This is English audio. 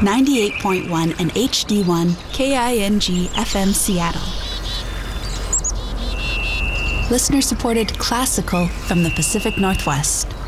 98.1 and HD1 KING FM Seattle. Listener-supported classical from the Pacific Northwest.